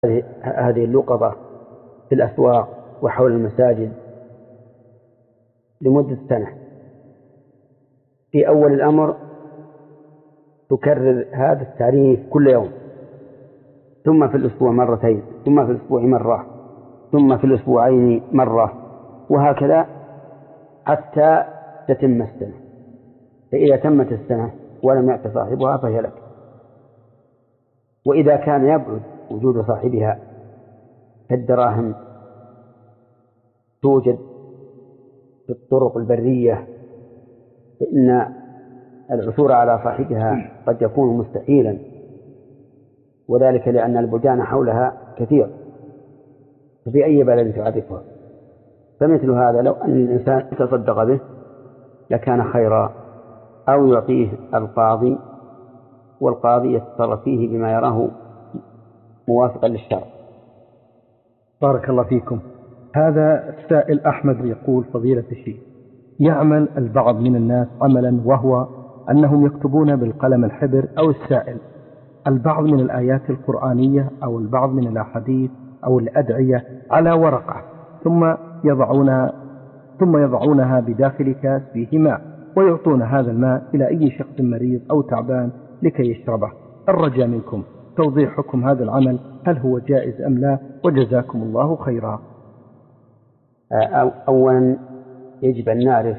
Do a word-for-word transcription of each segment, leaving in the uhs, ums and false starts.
هذه اللقطة في الأسواق وحول المساجد لمدة سنة. في أول الأمر تكرر هذا التعريف كل يوم، ثم في الأسبوع مرتين، ثم في الأسبوع مرة، ثم في الأسبوعين مرة، وهكذا حتى تتم السنة. فإذا تمت السنة ولم يأت صاحبها فهي لك. وإذا كان يبعد وجود صاحبها كالدراهم توجد في الطرق البرية، فإن العثور على صاحبها قد يكون مستحيلا، وذلك لأن البلدان حولها كثير، ففي أي بلد تعرفها. فمثل هذا لو أن الإنسان تصدق به لكان خيرا، أو يعطيه القاضي والقاضي يتصرف فيه بما يراه موافقا للشرع. بارك الله فيكم. هذا السائل أحمد يقول: فضيلة الشيخ، يعمل البعض من الناس عملا وهو أنهم يكتبون بالقلم الحبر أو السائل البعض من الآيات القرآنية أو البعض من الأحاديث أو الأدعية على ورقة، ثم يضعونها ثم يضعونها بداخل كاس فيه ماء، ويعطون هذا الماء إلى أي شخص مريض أو تعبان لكي يشربه. الرجاء منكم توضيح حكم هذا العمل، هل هو جائز أم لا؟ وجزاكم الله خيرا. أولا يجب أن نعرف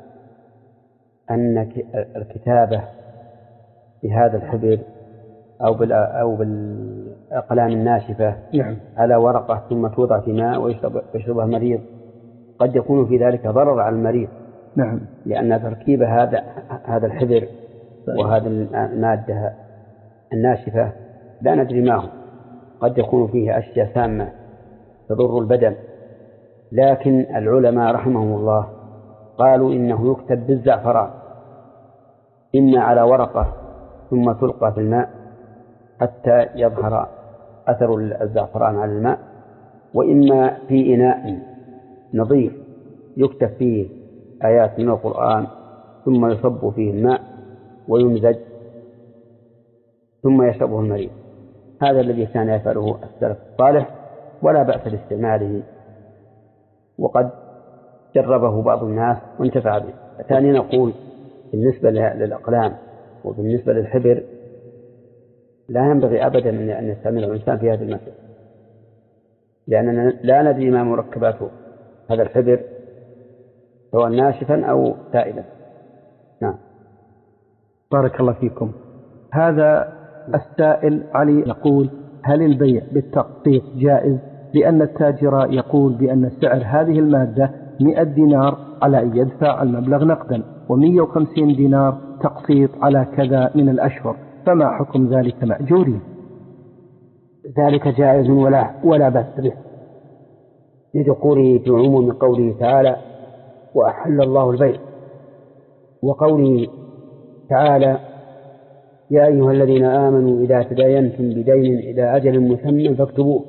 أن الكتابة بهذا الحبر أو أو بالأقلام الناشفة نعم. على ورقة ثم توضع في ماء ويشربها المريض قد يكون في ذلك ضرر على المريض. نعم. لأن تركيب هذا هذا الحبر وهذه المادة الناشفة لا ندري ما هو، قد يكون فيه أشياء سامة تضر البدن. لكن العلماء رحمهم الله قالوا إنه يكتب بالزعفران، إما على ورقة ثم تلقى في الماء حتى يظهر أثر الزعفران على الماء، وإما في إناء نظيف يكتب فيه آيات من القرآن ثم يصب فيه الماء ويمزج ثم يشربه المريض. هذا الذي كان يفعله السلف الصالح، ولا بأس باستعماله، وقد جربه بعض الناس وانتفع به. ثانيا نقول بالنسبة للأقلام وبالنسبة للحبر لا ينبغي أبدا أن يستعمل الإنسان في هذه المسألة، لأننا لا ندري ما مركبات هذا الحبر سواء ناشفا أو سائلا. نعم. بارك الله فيكم. هذا السائل علي يقول: هل البيع بالتقسيط جائز؟ لأن التاجر يقول بأن سعر هذه المادة مئة دينار على أن يدفع المبلغ نقدا، ومئة وخمسين دينار تقسيط على كذا من الأشهر، فما حكم ذلك مأجورين؟ ذلك جائز ولا ولا بأس به، لدخوله في عموم قوله تعالى: وأحل الله البيع، وقوله تعالى: يا أيها الذين آمنوا إذا تداينتم بدين إلى أجل مسمى فاكتبوه.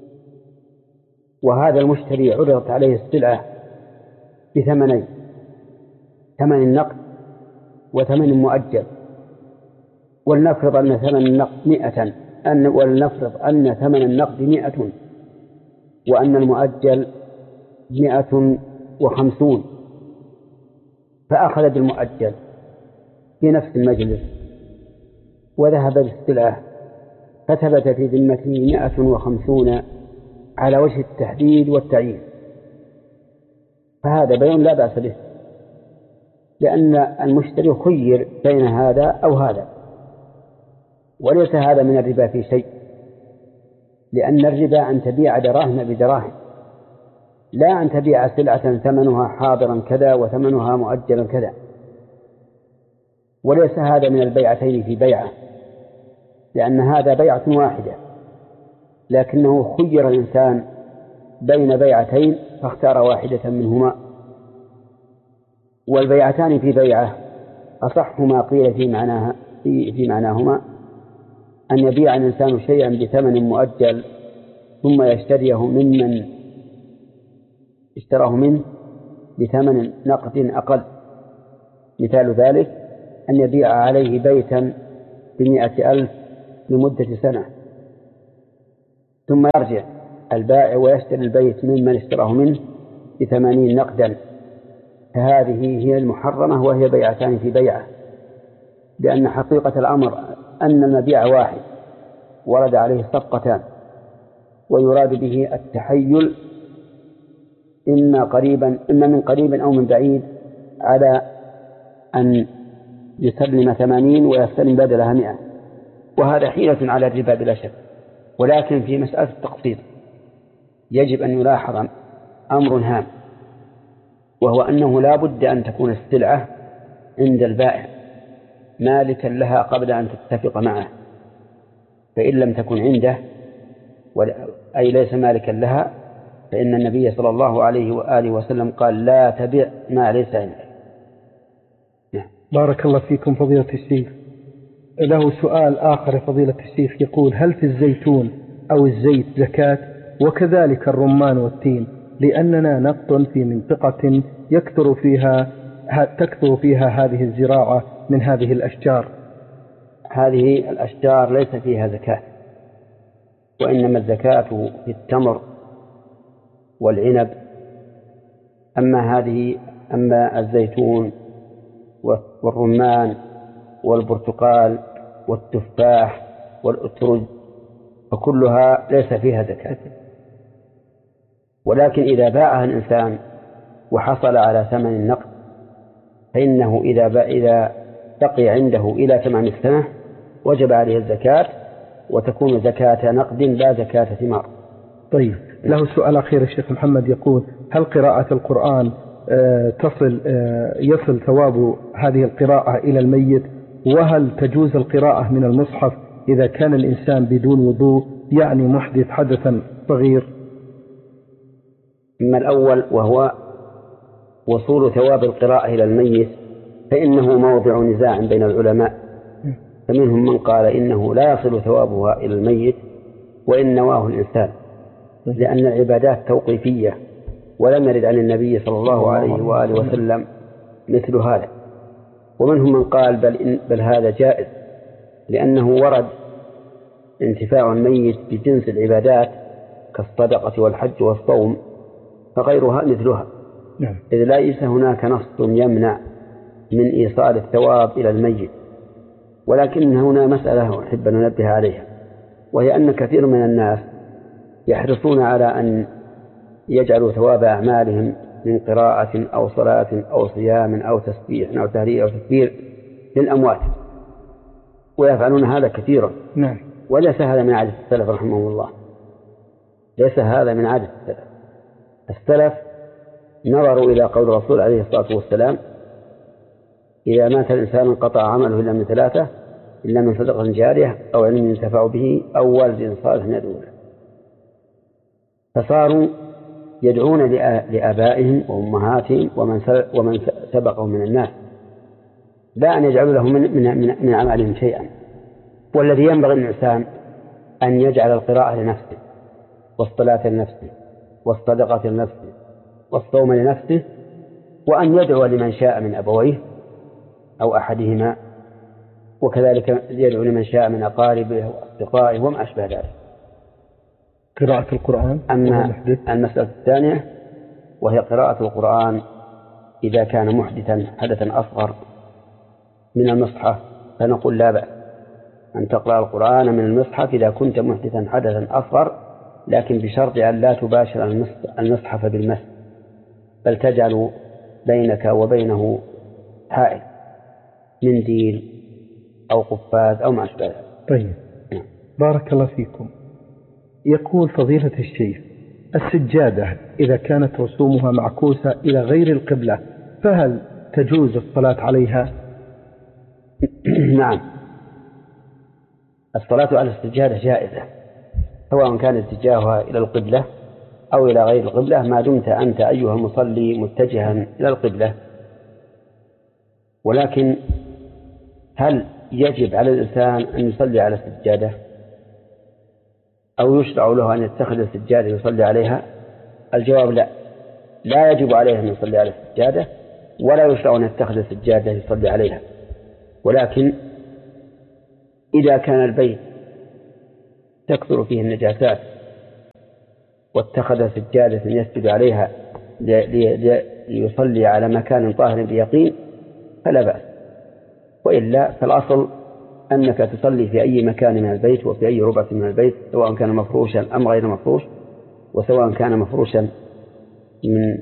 وهذا المشتري عرضت عليه السلعة بثمنين: ثمن النقد وثمن مؤجل، ولنفرض أن ثمن النقد مئة أن ولنفرض أن ثمن النقد مئة وأن المؤجل مئة وخمسون، فأخذ بالمؤجل في نفس المجلس وذهب بالسلعة، فثبت في ذمته مئة وخمسون على وجه التحديد والتعيين، فهذا بيع لا بأس به، لأن المشتري خير بين هذا أو هذا، وليس هذا من الربا في شيء، لأن الربا أن تبيع دراهم بدراهم، لا أن تبيع سلعة ثمنها حاضرا كذا وثمنها مؤجلا كذا. وليس هذا من البيعتين في بيعة، لأن هذا بيعة واحدة، لكنه خير الإنسان بين بيعتين فاختار واحدة منهما. والبيعتان في بيعة أصح ما قيل في معناها في, في معناهما أن يبيع الإنسان شيئا بثمن مؤجل ثم يشتريه ممن اشتراه منه بثمن نقد أقل. مثال ذلك أن يبيع عليه بيتا بمئة ألف لمدة سنة، ثم يرجع البائع ويشتري البيت ممن اشتراه منه بثمانين نقدا، فهذه هي المحرمة، وهي بيعتان في بيعة، لأن حقيقة الأمر أن المبيع واحد ورد عليه صفقتان، ويراد به التحيل إما قريبا إما من قريب أو من بعيد على أن يسلم ثمانين ويستلم بدلها مئة، وهذا حيلة على الربا بلا شك. ولكن في مسألة التقسيط يجب أن يلاحظ أمر هام، وهو أنه لا بد أن تكون السلعة عند البائع مالكا لها قبل أن تتفق معه، فإن لم تكن عنده أي ليس مالكا لها، فإن النبي صلى الله عليه وآله وسلم قال لا تبع ما ليس عندك. بارك الله فيكم فضيلة الشيخ. له سؤال آخر فضيلة الشيخ، يقول: هل في الزيتون أو الزيت زكاة؟ وكذلك الرمان والتين، لأننا نقطن في منطقة يكثر فيها تكثر فيها هذه الزراعة من هذه الأشجار. هذه الأشجار ليس فيها زكاة، وإنما الزكاة في التمر والعنب. أما هذه أما الزيتون والرمان والبرتقال والتفاح والأترج فكلها ليس فيها زكاة. ولكن إذا باعها الإنسان وحصل على ثمن النقد فإنه إذا إذا بقي عنده إلى تمام السنة وجب عليه الزكاة، وتكون زكاة نقد لا زكاة ثمار. طيب، له سؤال أخير الشيخ محمد، يقول: هل قراءة القرآن تصل يصل ثواب هذه القراءة إلى الميت؟ وهل تجوز القراءة من المصحف إذا كان الإنسان بدون وضوء، يعني محدث حدثا صغير؟ أما الأول وهو وصول ثواب القراءة إلى الميت فإنه موضع نزاع بين العلماء، فمنهم من قال إنه لا يصل ثوابها إلى الميت وإن نواه الإنسان، لأن العبادات توقيفية ولم يرد عن النبي صلى الله عليه وآله وسلم مثل هذا. ومنهم من قال بل, إن بل هذا جائز، لأنه ورد انتفاع الميت بجنس العبادات كالصدقة والحج والصوم، فغيرها مثلها، إذ ليس هناك نص يمنع من إيصال الثواب إلى الميت. ولكن هنا مسألة أحب أن ننبه عليها، وهي أن كثير من الناس يحرصون على أن يجعلوا ثواب أعمالهم من قراءة أو صلاة أو صيام أو تسبيح أو تهليل أو تكبير للأموات، ويفعلون هذا كثيرا. نعم. وليس هذا من عادة السلف رحمه الله، ليس هذا من عادة السلف. السلف نظروا إلى قول الرسول عليه الصلاة والسلام: إذا مات الإنسان انقطع عمله إلا من ثلاثة، إلا من صدقة جارية أو علم ينتفع به أو والد صالح يدعو له. فصاروا يدعون لآبائهم وأمهاتهم ومن سبقهم من الناس، لا أن يجعلوا لهم من, من, من عملهم شيئا. والذي ينبغي الإنسان أن يجعل القراءة لنفسه، والصلاة لنفسه، والصدقة لنفسه، والصوم لنفسه، وأن يدعو لمن شاء من أبويه أو أحدهما، وكذلك يدعو لمن شاء من أقاربه وأصدقائه وما أشبه ذلك. قراءة القرآن. أما المسألة الثانية وهي قراءة القرآن إذا كان محدثا حدثا أصغر من المصحف، فنقول لا بأس أن تقرأ القرآن من المصحف إذا كنت محدثا حدثا أصغر، لكن بشرط أن لا تباشر المصحف بالمس، بل تجعل بينك وبينه حائل، منديل أو قفاز أو ما أشبه. طيب، بارك الله فيكم. يقول فضيلة الشيخ: السجادة إذا كانت رسومها معكوسة إلى غير القبلة فهل تجوز الصلاة عليها؟ نعم، الصلاة على السجادة جائزة، سواء كان اتجاهها إلى القبلة أو إلى غير القبلة، ما دمت أنت أيها المصلي متجها إلى القبلة. ولكن هل يجب على الإنسان أن يصلي على السجادة أو يشرع له أن يتخذ السجادة يصلي عليها؟ الجواب لا، لا يجب عليه أن يصلي على السجادة، ولا يشرع أن يتخذ السجادة يصلي عليها. ولكن إذا كان البيت تكثر فيه النجاسات واتخذ سجادة يسجد عليها ليصلي على مكان طاهر بيقين فلا بأس، وإلا فالأصل أنك تصلي في أي مكان من البيت وفي أي ربعة من البيت، سواء كان مفروشا أم غير مفروش، وسواء كان مفروشا من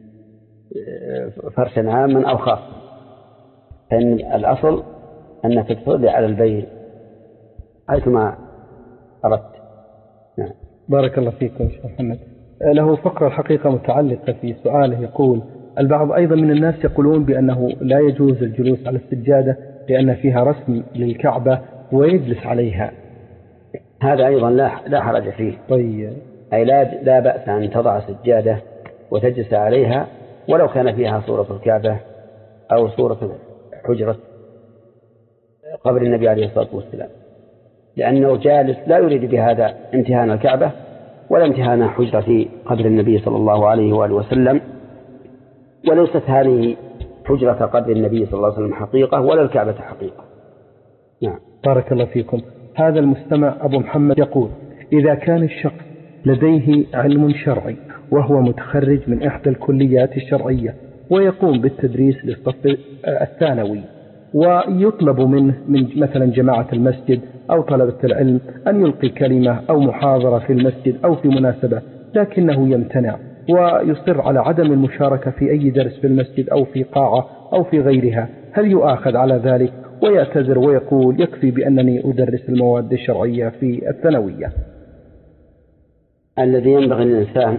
فرشا عاما أو خاصا، فإن الأصل أنك تصلي على البيت حيثما أردت. نعم. بارك الله فيكم شيخ محمد. له فقرة الحقيقة متعلقة في سؤاله، يقول: البعض أيضا من الناس يقولون بأنه لا يجوز الجلوس على السجادة لأن فيها رسم للكعبة ويجلس عليها. هذا أيضا لا لا حرج فيه. طيب. أي لا لا بأس أن تضع سجادة وتجلس عليها ولو كان فيها صورة الكعبة أو صورة حجرة قبر النبي عليه الصلاة والسلام، لأنه جالس لا يريد بهذا امتهان الكعبة ولا امتهان حجرة قبر النبي صلى الله عليه وآله وسلم، وليست هذه حجرة قبر النبي صلى الله عليه وسلم حقيقة ولا الكعبة حقيقة. نعم. بارك الله فيكم. هذا المستمع أبو محمد يقول: إذا كان الشخص لديه علم شرعي وهو متخرج من إحدى الكليات الشرعية ويقوم بالتدريس للصف الثانوي، ويطلب منه من مثلا جماعة المسجد أو طلبة العلم أن يلقي كلمة أو محاضرة في المسجد أو في مناسبة، لكنه يمتنع ويصر على عدم المشاركة في أي درس في المسجد أو في قاعة أو في غيرها، هل يؤاخذ على ذلك ويعتذر ويقول: يكفي بأنني أدرس المواد الشرعية في الثانوية؟ الذي ينبغي للإنسان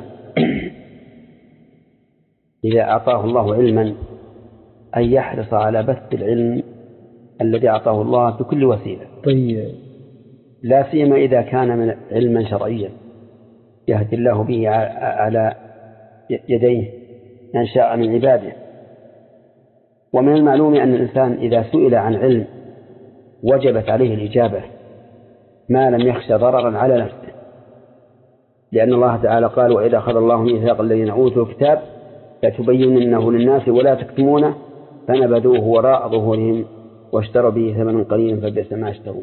إذا أعطاه الله علما أن يحرص على بث العلم الذي أعطاه الله بكل وسيلة. طيب. لا سيما إذا كان من علما شرعيا يهدي الله به على يديه من شاء من عباده. ومن المعلوم أن الإنسان إذا سئل عن علم وجبت عليه الإجابة ما لم يخشى ضررا على نفسه، لأن الله تعالى قال: وإذا أخذ الله ميثاق الذين أوتوا الكتاب لتبيننه للناس ولا تكتمونه فنبذوه وراء ظهورهم واشتروا به ثمنا قليلا فبئس ما اشتروا.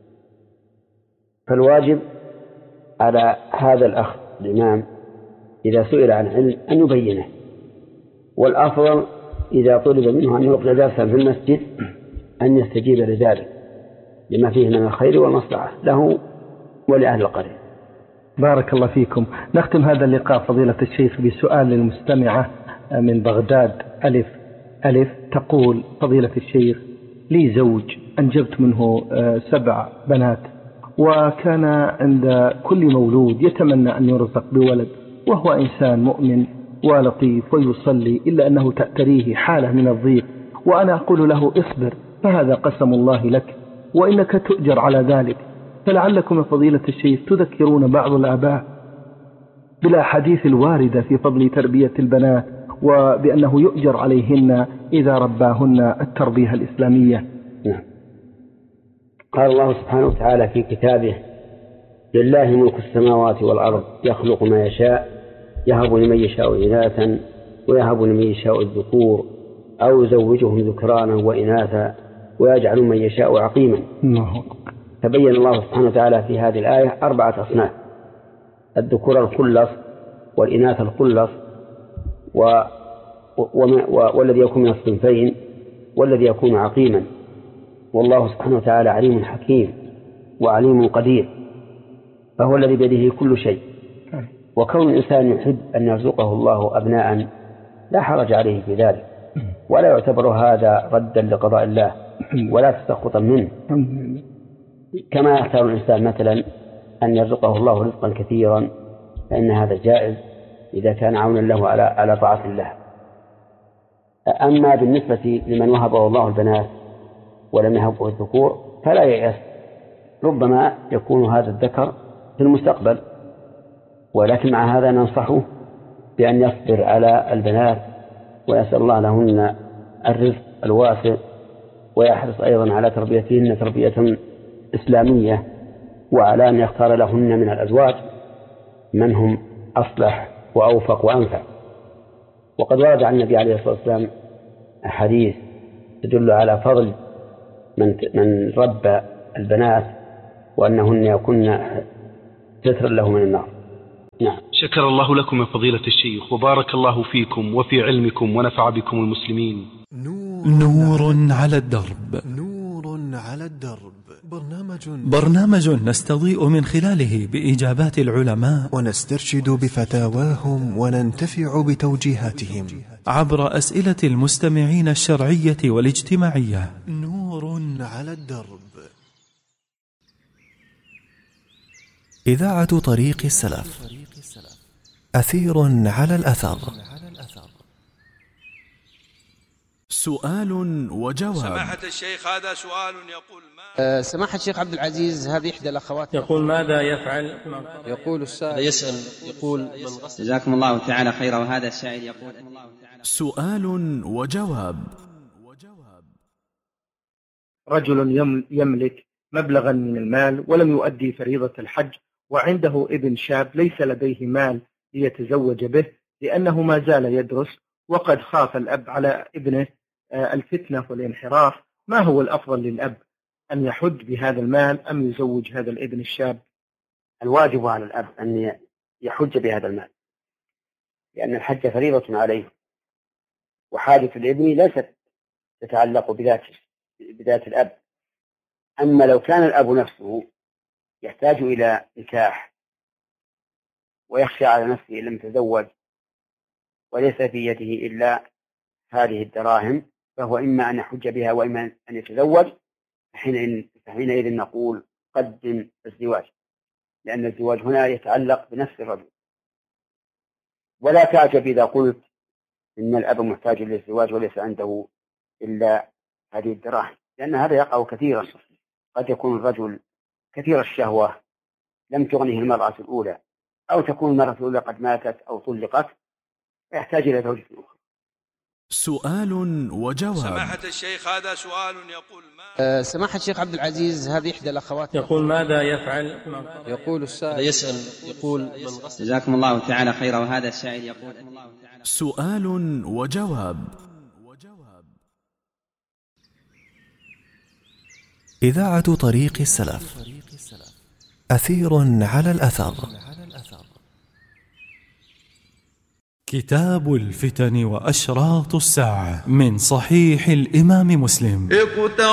فالواجب على هذا الأخ الإمام إذا سئل عن علم أن يبينه، والأفضل إذا طلب منه أن يلقي درسا في المسجد أن يستجيب لذلك لما فيه من الخير والمصلحة له ولأهل القرية. بارك الله فيكم. نختم هذا اللقاء فضيلة الشيخ بسؤال للمستمعة من بغداد ألف ألف تقول: فضيلة الشيخ، لي زوج أنجبت منه سبع بنات، وكان عند كل مولود يتمنى أن يرزق بولد، وهو إنسان مؤمن ولطيف ويصلي، إلا أنه تأتريه حالة من الضيق، وأنا أقول له: اصبر فهذا قسم الله لك وإنك تؤجر على ذلك. فلعلكم فضيلة الشيخ تذكرون بعض الآباء بالأحاديث الواردة في فضل تربية البنات وبأنه يؤجر عليهن إذا رباهن التربية الإسلامية. نعم. قال الله سبحانه وتعالى في كتابه: لله ملك السماوات والأرض يخلق ما يشاء يهب لمن يشاء إناثا ويهب لمن يشاء الذكور أو يزوجهم ذكرانا وإناثا ويجعل من يشاء عقيما. فبين الله سبحانه وتعالى في هذه الآية أربعة أصناف: الذكور الخلص والإناث الخلص و... وما... والذي يكون من الصنفين والذي يكون عقيما. والله سبحانه وتعالى عليم حكيم وعليم قدير، فهو الذي بيده كل شيء. وكون الإنسان يحب أن يرزقه الله أبناء لا حرج عليه في ذلك، ولا يعتبر هذا ردا لقضاء الله ولا تسخطا منه، كما يختار الإنسان مثلا أن يرزقه الله رزقا كثيرا، فإن هذا جائز إذا كان عونا له على على طاعة الله. أما بالنسبة لمن وهبه الله البنات ولم يهبه الذكور فلا ييأس، ربما يكون هذا الذكر في المستقبل، ولكن مع هذا ننصحه بأن يصبر على البنات ويسأل الله لهن الرزق الواسع، ويحرص أيضا على تربيتهن تربية إسلامية، وعلى أن يختار لهن من الأزواج من هم أصلح وأوفق وأنفع. وقد ورد عن النبي عليه الصلاة والسلام أحاديث تدل على فضل من من ربى البنات وأنهن يكون سترا له من النار. نعم. شكر الله لكم يا فضيلة الشيخ، وبارك الله فيكم وفي علمكم ونفع بكم المسلمين. نور على الدرب. نور على الدرب. برنامج برنامج نستضيء من خلاله بإجابات العلماء ونسترشد بفتاواهم وننتفع بتوجيهاتهم عبر أسئلة المستمعين الشرعية والاجتماعية. نور على الدرب. إذاعة طريق السلف، أثير على الأثر. سؤال وجواب. سماحة الشيخ، هذا سؤال يقول ما أه سماحة الشيخ عبد العزيز، هذه إحدى الأخوات يقول ماذا يفعل؟ يقول السائل يسأل يقول جزاكم الله تعالى خيرا. وهذا السائل يقول سؤال وجواب. رجل يملك مبلغا من المال ولم يؤدي فريضة الحج، وعنده ابن شاب ليس لديه مال ليتزوج به لأنه ما زال يدرس، وقد خاف الأب على ابنه الفتنة والانحراف. ما هو الأفضل للأب، أن يحج بهذا المال أم يزوج هذا الابن الشاب؟ الواجب على الأب أن يحج بهذا المال، لأن الحج فريضة عليه، وحاجة الابن ليست تتعلق بذات بذات الأب. أما لو كان الأب نفسه يحتاج إلى نكاح ويخشى على نفسه لم يتزوج وليس في يده إلا هذه الدراهم، فهو إما أن يحج بها وإما أن يتزوج. حينئذ نقول قدم الزواج، لأن الزواج هنا يتعلق بنفس الرجل. ولا تعجب إذا قلت إن الأب محتاج للزواج وليس عنده إلا هذه الدراهم، لأن هذا يقع كثيرا. قد يكون الرجل كثير الشهوة لم تغنيه المرأة الأولى، أو تكون المرأة الأولى قد ماتت أو طلقت يحتاج إلى زوجة أخرى. سؤال وجواب. سماحة الشيخ، هذا سؤال يقول ما أه سماحة الشيخ عبد العزيز، هذه إحدى الأخوات يقول ماذا يفعل؟ يقول السائل يسأل يقول جزاكم الله تعالى خيرا. وهذا السائل يقول سؤال وجواب. إذاعة طريق السلف، أثير على الأثر. كتاب الفتن وأشراط الساعة من صحيح الإمام مسلم.